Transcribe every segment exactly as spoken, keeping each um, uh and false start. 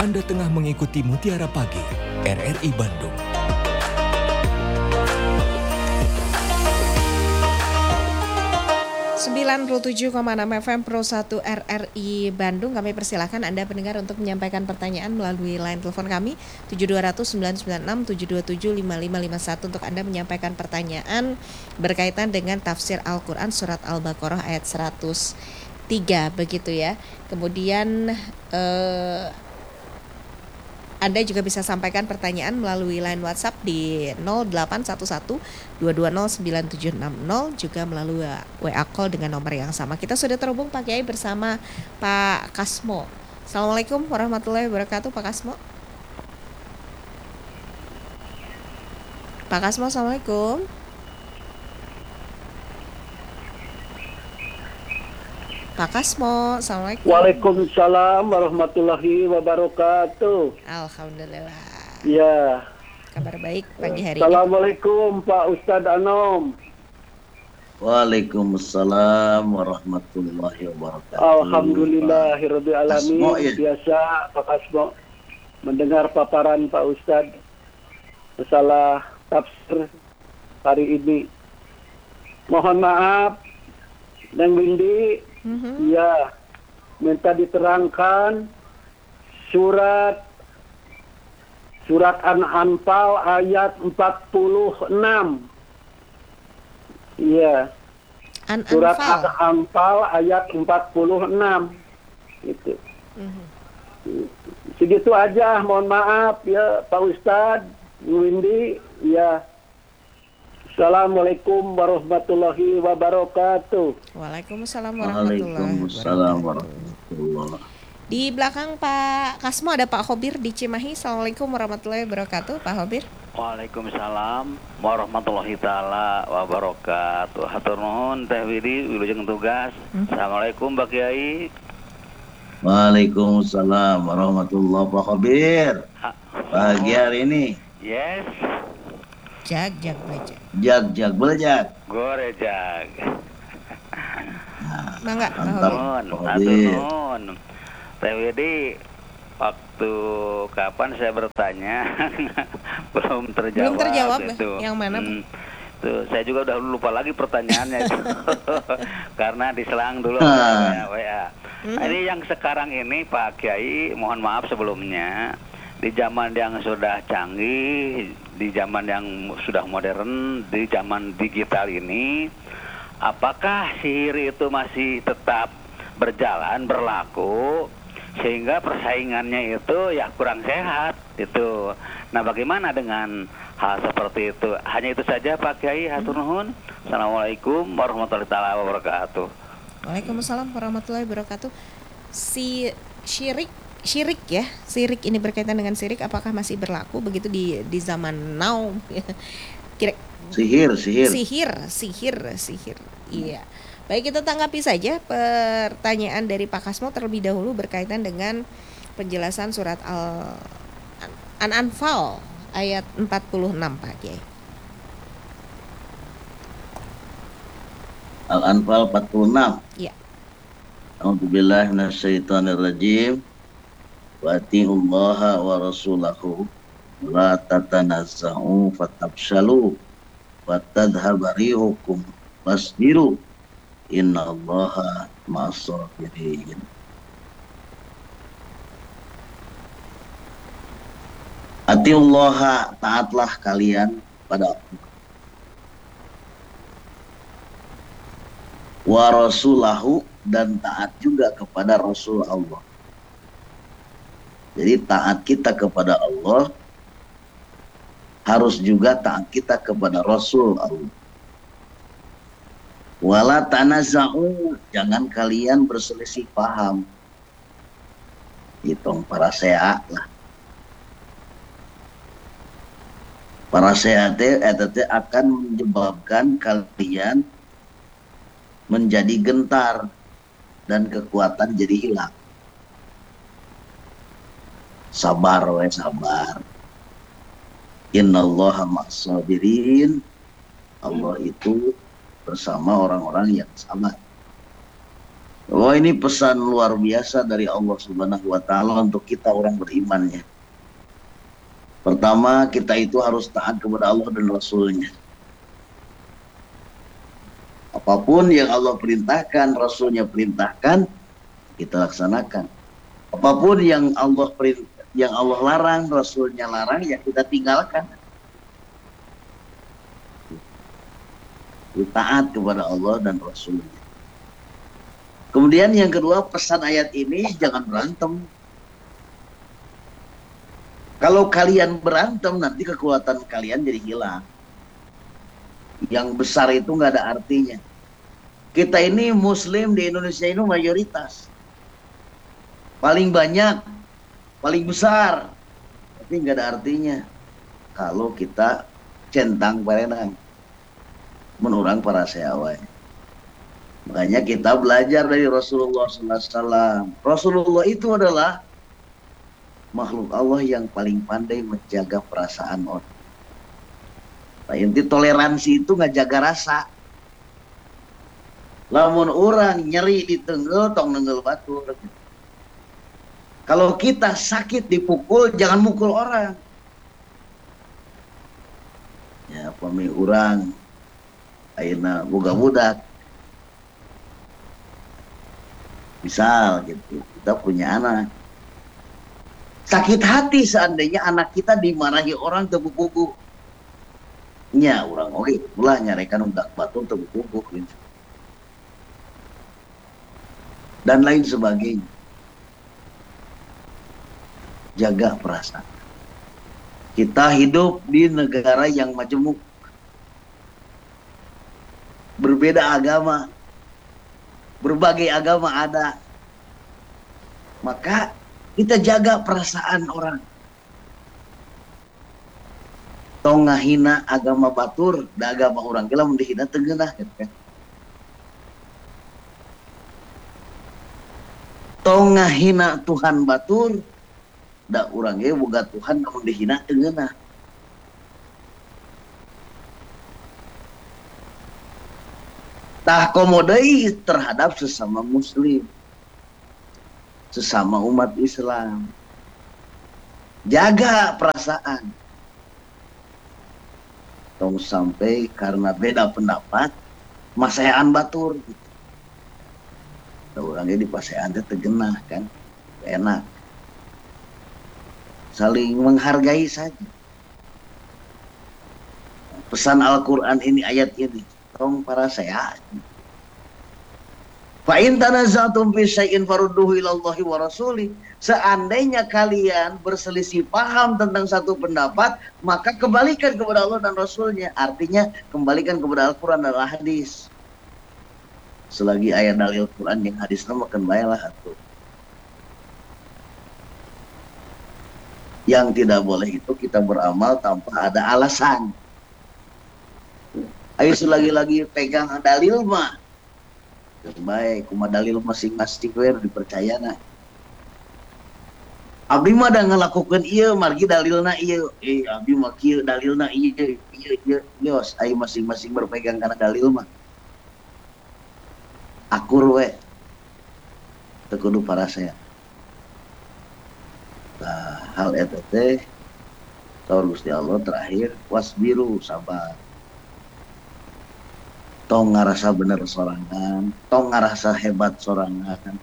Anda tengah mengikuti Mutiara Pagi, R R I Bandung. sembilan puluh tujuh koma enam F M Pro satu R R I Bandung. Kami persilahkan Anda pendengar untuk menyampaikan pertanyaan melalui line telepon kami tujuh dua nol nol sembilan sembilan enam tujuh dua tujuh lima lima lima satu untuk Anda menyampaikan pertanyaan berkaitan dengan tafsir Al-Quran surat Al-Baqarah ayat seratus tiga begitu ya. Kemudian eh, Anda juga bisa sampaikan pertanyaan melalui line WhatsApp di nol delapan satu satu dua dua nol sembilan tujuh enam nol, juga melalui W A call dengan nomor yang sama. Kita sudah terhubung Pak Kiai bersama Pak Kasmo. Assalamualaikum warahmatullahi wabarakatuh Pak Kasmo. Pak Kasmo, assalamualaikum. Pak Kasmo, assalamualaikum. Waalaikumsalam warahmatullahi wabarakatuh. Alhamdulillah. Ya. Kabar baik pagi hari ini. Assalamualaikum Pak Ustadz Anom. Waalaikumsalam warahmatullahi wabarakatuh. Alhamdulillahirabbil alamin. Kasmo, ya. Biasa Pak Kasmo mendengar paparan Pak Ustadz masalah tafsir hari ini. Mohon maaf Neng Windy. Mm-hmm. Ya, minta diterangkan surat surat An-Anfal ayat empat puluh enam. Iya. An-Anfal. Surat An-Anfal ayat empat puluh enam. Itu. Mm-hmm. Segitu aja, mohon maaf ya Pak Ustadz, Windy, ya. Assalamualaikum warahmatullahi wabarakatuh. Waalaikumsalam warahmatullahi Waalaikumsalam wabarakatuh. warahmatullahi. Di belakang Pak Kasmo ada Pak Hobir di Cimahi. Assalamualaikum warahmatullahi wabarakatuh, Pak Hobir. Waalaikumsalam warahmatullahi taala wabarakatuh. Hatur nuhun Teh Widi wilujeng tugas. Hmm. Assalamualaikum Pak Kiai. Waalaikumsalam warahmatullahi wabarakatuh. Pak Hobir. Pagi hari ini. Yes. Jag, jag, baca. Jag, jag, boleh jag? Gore jag. Nah, Mangga, Nuhun, hatur nuhun. Teh Widi, waktu kapan saya bertanya belum terjawab. Belum terjawab itu. Yang mana? Hmm, tuh, saya juga udah lupa lagi pertanyaannya itu. Karena diselang dulu Ah. W A. Hmm. Ini yang sekarang ini Pak Kiai, mohon maaf sebelumnya. Di zaman yang sudah canggih, di zaman yang sudah modern, di zaman digital ini, apakah sihir itu masih tetap berjalan, berlaku, sehingga persaingannya itu ya kurang sehat itu. Nah, bagaimana dengan hal seperti itu? Hanya itu saja Pak Kiai, hatur nuhun. Assalamualaikum warahmatullahi wabarakatuh. Waalaikumsalam warahmatullahi wabarakatuh. Si syirik Syirik ya, syirik ini berkaitan dengan syirik, apakah masih berlaku begitu di di zaman now? Kira sihir, sihir. Sihir, sihir, sihir. Iya. Baik, kita tanggapi saja pertanyaan dari Pak Kasmo terlebih dahulu berkaitan dengan penjelasan surat Al An-Anfal ayat empat puluh enam Pak Kiai. Al-Anfal empat puluh enam. Iya. A'udzubillahi minasyaitonirrajim. Wa atiullaha wa rasulahu la tatanazza'u fatabshalu wa tadhhaba rihukum wasbiru innallaha ma'as-sabirin. Atiullaha, taatlah kalian pada Allah. Wa rasulahu, dan taat juga kepada Rasul Allah. Jadi taat kita kepada Allah harus juga taat kita kepada Rasul Allah. Wala tanaza'u, jangan kalian berselisih paham. Itu para sea lah. Para sea itu akan menyebabkan kalian menjadi gentar dan kekuatan jadi hilang. Sabar we sabar. Innallaha ma'as-sabirin. Allah itu bersama orang-orang yang sabar. Wa Oh, ini pesan luar biasa dari Allah Subhanahu wa taala untuk kita orang berimannya. Pertama, kita itu harus taat kepada Allah dan Rasul-Nya. Apapun yang Allah perintahkan, Rasul-Nya perintahkan, kita laksanakan. Apapun yang Allah perintah, yang Allah larang, Rasul-Nya larang, ya kita tinggalkan. Taat kepada Allah dan Rasul-Nya. Kemudian yang kedua, pesan ayat ini jangan berantem. Kalau kalian berantem, nanti kekuatan kalian jadi hilang. Yang besar itu nggak ada artinya. Kita ini Muslim di Indonesia ini mayoritas. Paling banyak, paling besar. Tapi nggak ada artinya. Kalau kita centang parenang. Menurang para seawai. Makanya kita belajar dari Rasulullah sallallahu alaihi wasallam. Rasulullah itu adalah makhluk Allah yang paling pandai menjaga perasaan orang. Nah, inti toleransi itu nggak jaga rasa. Lamun orang nyeri di tenggel, tong nenggel batur. Kalau kita sakit dipukul, jangan mukul orang. Ya, pami orang, ayeuna boga budak. Misal gitu, kita punya anak. Sakit hati seandainya anak kita dimarahi orang tebuk-bubuk. Nya orang oke, ulah nyarekan undak batu tebuk-bubuk gitu. Dan lain sebagainya. Jaga perasaan. Kita hidup di negara yang majemuk. Berbeda agama. Berbagai agama ada. Maka kita jaga perasaan orang. Tong ngahina agama batur, da agama orang kila mun dihina teu geunah gitu kan. Tong ngahina Tuhan batur, da urang ge boga Tuhan mun dihina teu geunah. Tah komodai terhadap sesama muslim, sesama umat Islam. Jaga perasaan. Tong sampai karena beda pendapat, masehan batur. Gitu. Orangnya di pasehan teh tegenah kan, enak. Saling menghargai saja. Pesan Al-Quran ini, ayat ini. Tong para sehat. Fa in tanaza'tum fi syai'in farudduhu ilallahi wa rasuli. Seandainya kalian berselisih paham tentang satu pendapat, maka kembalikan kepada Allah dan Rasulnya. Artinya kembalikan kepada Al-Quran dan hadis. Selagi ayat dalil Quran yang hadis nama makan baiklah atuh. Yang tidak boleh itu kita beramal tanpa ada alasan. Ayo selagi-lagi pegang dalil mah baik, kuma dalil masing-masing we dipercaya nah. Abdi mah da ngalakukeun ieu margi dalilna ieu. Eh abdi mah kieu dalilna ieu ieu ieu geus ayo masing-masing berpegang kana dalil mah. Akur we. Teu kudu parasea. Nah, hal eta teh saur Gusti Allah terakhir wasbiru sabar. Tong ngarasa bener sorangan, tong ngarasa hebat sorangan.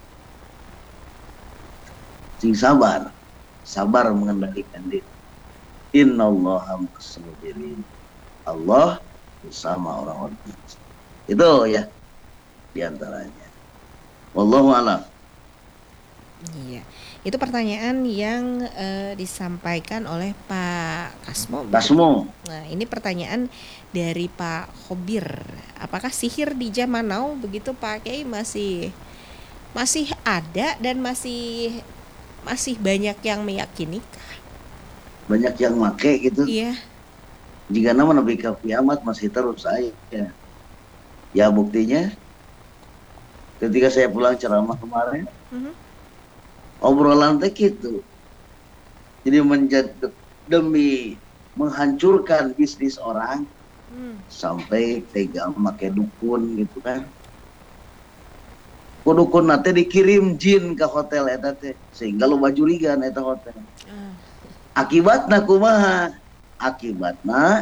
Sing sabar, sabar mengendalikan diri. Innallaha ma'as-sabirin. Allah bersama orang-orang. Itu ya diantaranya. Wallahu a'lam. Iya, itu pertanyaan yang uh, disampaikan oleh Pak Kasmo. Kasmo. Nah, ini pertanyaan dari Pak Khobir. Apakah sihir di zaman now begitu Pak Kiai masih masih ada dan masih masih banyak yang meyakini? Banyak yang make gitu. Iya. Jika nama Nabi ke kiamat masih terus saya. Ya. Ya buktinya ketika saya pulang ceramah kemarin. Uh-huh. Obrolan teh gitu. Jadi menjadi demi menghancurkan bisnis orang hmm. sampai tega memakai dukun gitu kan. Kudu-kudu nanti dikirim jin ke hotel eta teh sehingga lo bajurigan eta hotel. Akibatna kumaha? Akibatna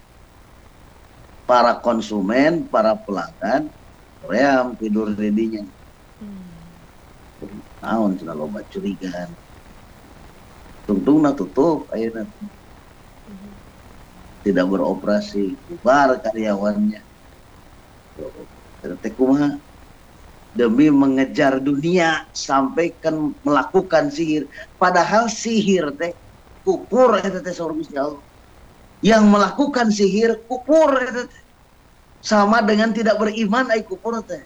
para konsumen, para pelanggan ream tidur didinya. Naon cenah loba curigaan. Tungtungna tutup ayeuna. Tidak beroperasi, bubar karyawannya. Teh kumaha? Demi mengejar dunia sampai kan melakukan sihir. Padahal sihir teh kufur eta teh saur Gusti Allah. Yang melakukan sihir kufur eta teh. Sama dengan tidak beriman ai kufur teh.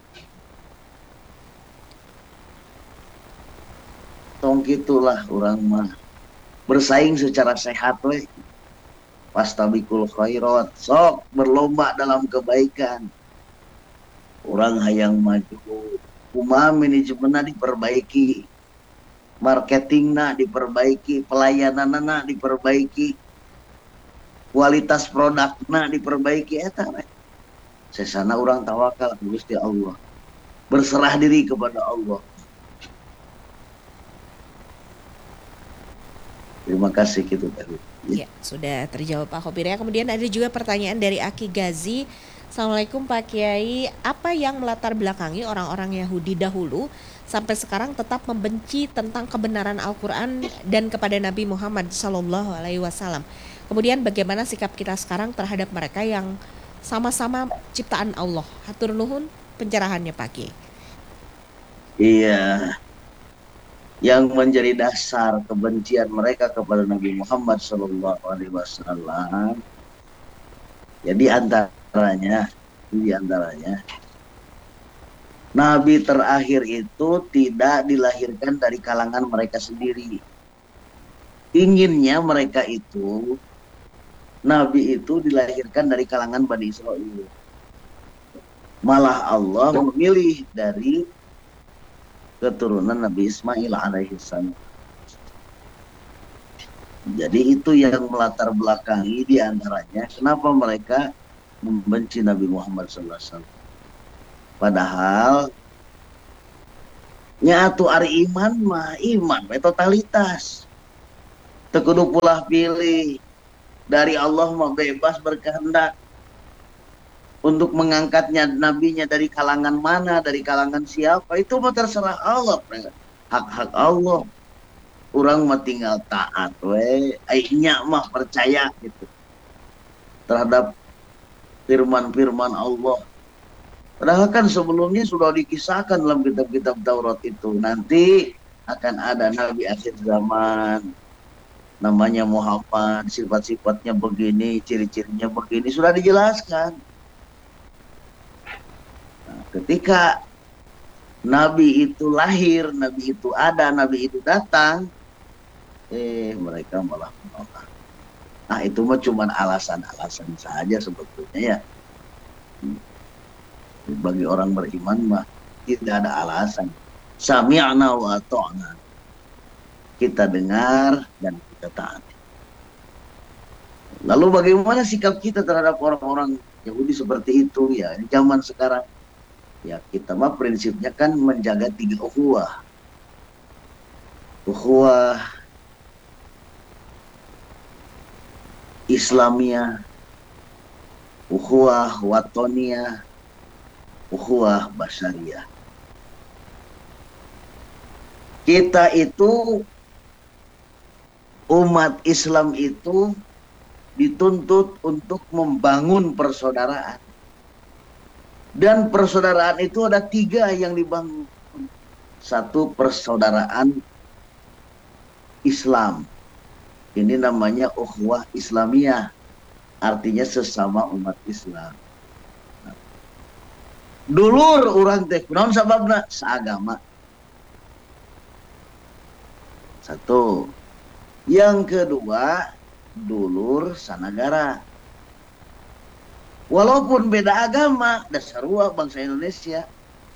Tong gitulah urang mah bersaing secara sehat we. Pastabikul khairat, sok berlomba dalam kebaikan. Orang hayang maju, kumaha manajemenna diperbaiki, marketingna diperbaiki, pelayananna diperbaiki, kualitas produkna diperbaiki eta we. Sesana orang tawakal Gusti Allah. Berserah diri kepada Allah. Terima kasih gitu tadi. Ya, sudah terjawab Pak Khobir ya. Kemudian ada juga pertanyaan dari Aki Gazi. Assalamualaikum Pak Kiai, apa yang melatar belakangi orang-orang Yahudi dahulu sampai sekarang tetap membenci tentang kebenaran Al-Quran dan kepada Nabi Muhammad Shallallahu Alaihi Wasallam? Kemudian bagaimana sikap kita sekarang terhadap mereka yang sama-sama ciptaan Allah? Hatur nuhun pencerahannya Pak Kiai. Iya, yang menjadi dasar kebencian mereka kepada Nabi Muhammad Shallallahu Alaihi Wasallam, jadi antara antaranya di antaranya Nabi terakhir itu tidak dilahirkan dari kalangan mereka sendiri. Inginnya mereka itu Nabi itu dilahirkan dari kalangan Bani Israel. Malah Allah memilih dari keturunan Nabi Ismail alaihissalam. Jadi itu yang melatar belakangi di antaranya kenapa mereka membenci Nabi Muhammad sallallahu alaihi wasallam. Padahal nyatu ari iman mah iman we totalitas. Teu kudu pulah pilih. Dari Allah mah bebas berkehendak untuk mengangkatnya nabinya dari kalangan mana, dari kalangan siapa, itu mah terserah Allah. Hak-hak Allah. Urang mah tinggal taat we, ainya mah percaya gitu terhadap firman-firman Allah. Padahal kan sebelumnya sudah dikisahkan dalam kitab-kitab Taurat itu. Nanti akan ada Nabi akhir zaman. Namanya Muhammad, sifat-sifatnya begini, ciri-cirinya begini. Sudah dijelaskan. Nah, ketika Nabi itu lahir, Nabi itu ada, Nabi itu datang. Eh, mereka malah menolak. Nah itu mah cuma alasan-alasan saja sebetulnya ya. Bagi orang beriman mah tidak ada alasan. Sami'na wa ata'na. Kita dengar dan kita taati. Lalu bagaimana sikap kita terhadap orang-orang Yahudi seperti itu ya? Di zaman sekarang ya kita mah prinsipnya kan menjaga tiga ukhuwah. Ukhuwah Islamiyah, ukhuwah watoniyah, ukhuwah basyariyah. Kita itu umat Islam itu dituntut untuk membangun persaudaraan. Dan persaudaraan itu ada tiga yang dibangun. Satu, persaudaraan Islam. Ini namanya ukhuwah Islamiyah. Artinya sesama umat Islam. Dulur orang teh, naon sababna? Seagama. Satu. Yang kedua, dulur sanagara. Walaupun beda agama, dasarua bangsa Indonesia.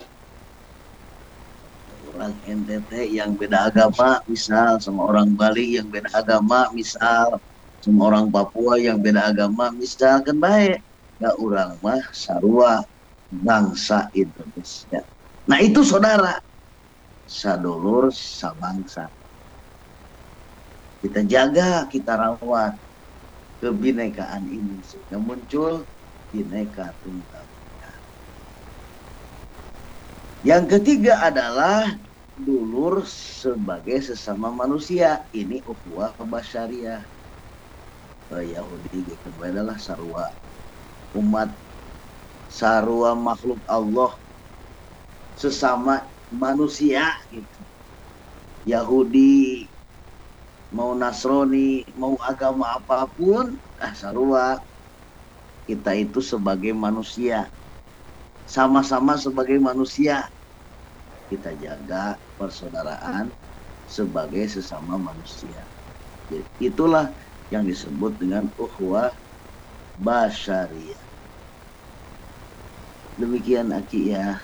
Orang N T T yang beda agama, misal sama orang Bali yang beda agama, misal sama orang Papua yang beda agama, misal kan baik. Ya orang mah sarua bangsa Indonesia. Nah itu saudara, sadulur sabangsa. Kita jaga, kita rawat kebinekaan ini sehingga muncul bineka tunggal ika. Yang ketiga adalah dulur sebagai sesama manusia. Ini ukhuwah basyariah. Yahudi gitu adalah sarua umat, sarua makhluk Allah, sesama manusia gitu. Yahudi, mau Nasrani, mau agama apapun, ah sarua. Kita itu sebagai manusia, sama-sama sebagai manusia, kita jaga persaudaraan sebagai sesama manusia. Jadi, itulah yang disebut dengan ukhuwah basyariah. Demikian Aki ya.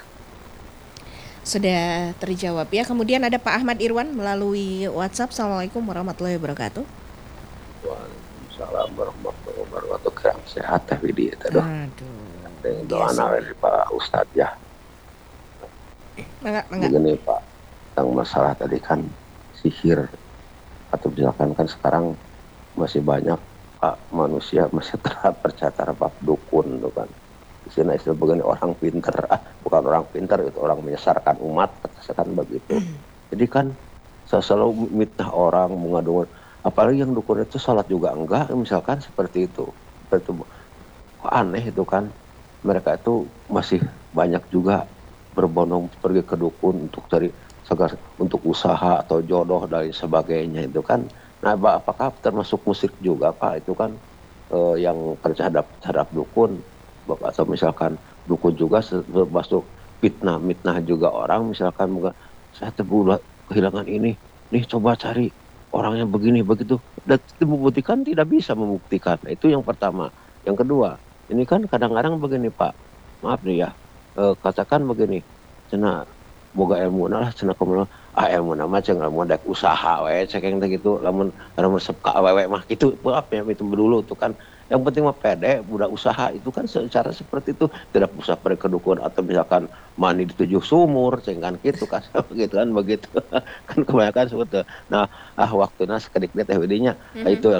Sudah terjawab ya. Kemudian ada Pak Ahmad Irwan melalui WhatsApp. Assalamualaikum warahmatullahi wabarakatuh. Waalaikumsalam warahmatullahi wabarakatuh. Kerang sehat tapi dia aduh. Aduh. Doa dari Pak Ustadz ya. Enggak, enggak. Begini Pak, tentang masalah tadi kan sihir atau misalkan kan sekarang masih banyak Pak manusia masih terhadap percaya terhadap dukun tuh kan. Di sini istilah begini orang pinter, ah bukan orang pinter itu orang menyesarkan umat, katakan begitu. Jadi kan selalu mitnah orang mengadu, apalagi yang dukun itu sholat juga enggak, misalkan seperti itu. Seperti itu. Kok aneh itu kan, mereka itu masih banyak juga berbondong pergi ke dukun untuk cari segar untuk usaha atau jodoh dan sebagainya itu kan. Nah, apakah termasuk musik juga Pak itu kan eh, yang terhadap terhadap dukun, Bapak, atau misalkan dukun juga termasuk fitnah mitnah juga orang, misalkan saya terbunuh kehilangan ini, nih coba cari orangnya begini begitu, dan membuktikan tidak bisa membuktikan. Nah, itu yang pertama. Yang kedua, ini kan kadang-kadang begini Pak, maaf nih ya, eh, katakan begini, cina boga ilmu lah, cina kemudian ah ilmu nama cina mau dek usaha, we cek yang gitu, lamun lamun sepka wewe mah gitu, maaf ya itu dulu tuh kan. Yang penting mah pede, budak usaha itu kan secara seperti itu tidak usah pergi ke dukun atau misalkan mandi di tujuh sumur, cengkan gitu kan, begitu kan begitu kan kebanyakan sebetulnya. Nah, ah waktunya sekedik teh widinya, mm-hmm. Itu